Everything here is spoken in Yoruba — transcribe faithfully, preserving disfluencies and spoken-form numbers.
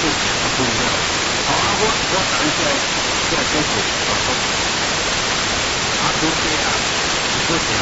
啊不一样。好啊，我我等一下再继续啊。啊，对对啊，这是